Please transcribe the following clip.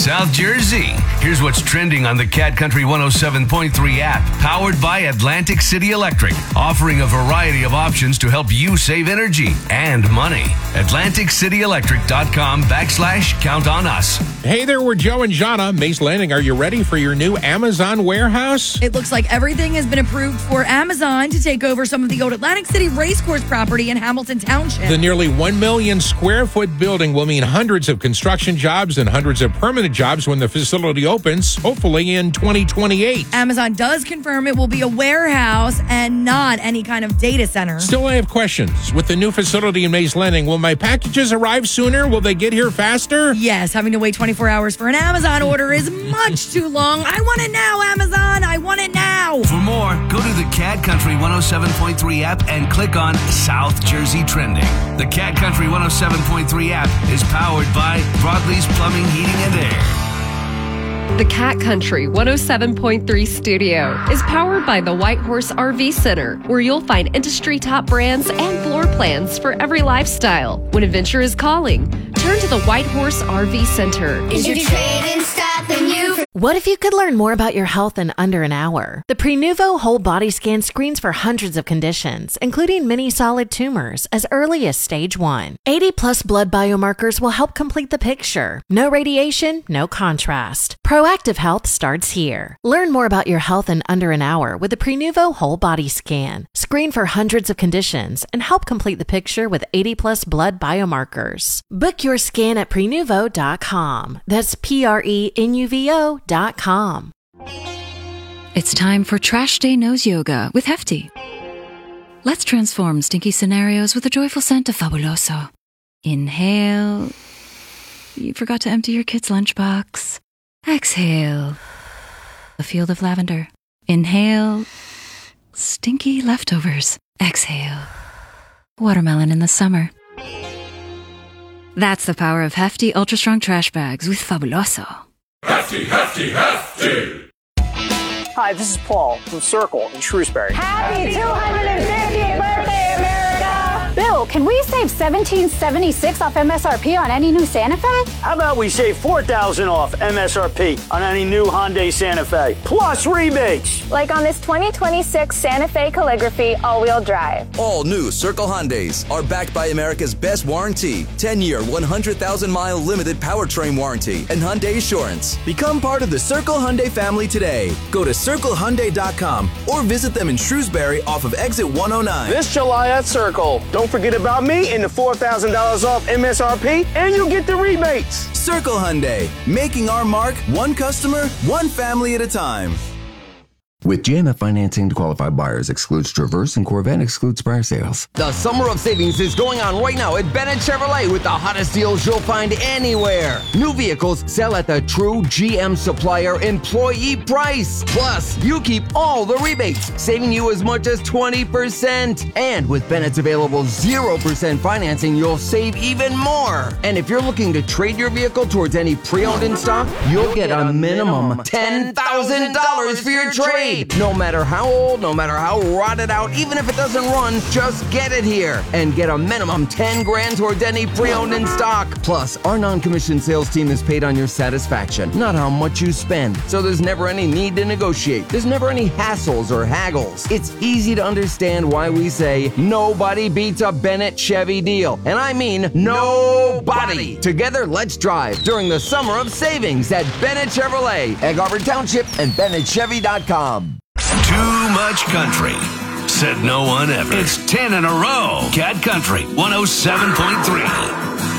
South Jersey. Here's what's trending on the Cat Country 107.3 app, powered by Atlantic City Electric, offering a variety of options to help you save energy and money. AtlanticCityElectric.com/count on us. Hey there, we're Joe and Jana. Mace Landing, are you ready for your new Amazon warehouse? It looks like everything has been approved for Amazon to take over some of the old Atlantic City Racecourse property in Hamilton Township. The nearly 1 million square foot building will mean hundreds of construction jobs and hundreds of permanent jobs when the facility opens, hopefully in 2028. Amazon does confirm it will be a warehouse and not any kind of data center. Still, I have questions. With the new facility in Mace Landing, will my packages arrive sooner? Will they get here faster? Yes, having to wait 24 hours for an Amazon order is much too long. I want it now, Amazon. I want it now. For more, go to the Cat Country 107.3 app and click on South Jersey Trending. The Cat Country 107.3 app is powered by Broadleys Plumbing, Heating, and Air. The Cat Country 107.3 studio is powered by the White Horse RV Center, where you'll find industry top brands and floor plans for every lifestyle. When adventure is calling, turn to the White Horse RV Center. Is your trade-in stopping you? What if you could learn more about your health in under an hour? The Prenuvo Whole Body Scan screens for hundreds of conditions, including many solid tumors, as early as stage 1. 80-plus blood biomarkers will help complete the picture. No radiation, no contrast. Proactive health starts here. Learn more about your health in under an hour with the Prenuvo Whole Body Scan. Screen for hundreds of conditions and help complete the picture with 80-plus blood biomarkers. Book your scan at Prenuvo.com. That's Prenuvo.com. It's time for Trash Day Nose Yoga with Hefty. Let's transform stinky scenarios with a joyful scent of Fabuloso. Inhale. You forgot to empty your kid's lunchbox. Exhale. A field of lavender. Inhale. Stinky leftovers. Exhale. Watermelon in the summer. That's the power of Hefty Ultra Strong Trash Bags with Fabuloso. Hefty, Hefty, Hefty! Hi, this is Paul from Circle in Shrewsbury. Happy 250th birthday, America! Bill, can we save $17.76 off MSRP on any new Santa Fe? How about we save $4,000 off MSRP on any new Hyundai Santa Fe, plus rebates? Like on this 2026 Santa Fe Calligraphy all-wheel drive. All new Circle Hyundais are backed by America's best warranty, 10-year, 100,000-mile limited powertrain warranty, and Hyundai Assurance. Become part of the Circle Hyundai family today. Go to CircleHyundai.com or visit them in Shrewsbury off of Exit 109. This July at Circle. Don't forget about me and the $4,000 off MSRP, and you'll get the rebates. Circle Hyundai, making our mark one customer, one family at a time. With JMF financing to qualified buyers excludes Traverse and Corvette excludes prior sales. The summer of savings is going on right now at Bennett Chevrolet with the hottest deals you'll find anywhere. New vehicles sell at the true GM supplier employee price. Plus, you keep all the rebates, saving you as much as 20%. And with Bennett's available 0% financing, you'll save even more. And if you're looking to trade your vehicle towards any pre-owned in stock, you'll get a minimum $10,000 for your trade. No matter how old, no matter how rotted out, even if it doesn't run, just get it here and get a minimum 10 grand towards any pre-owned in stock. Plus, our non-commissioned sales team is paid on your satisfaction, not how much you spend. So there's never any need to negotiate. There's never any hassles or haggles. It's easy to understand why we say nobody beats a Bennett Chevy deal. And I mean nobody. Together, let's drive during the summer of savings at Bennett Chevrolet, Egg Harbor Township, and BennettChevy.com. Too much country. Said no one ever. It's 10 in a row. Cat Country 107.3.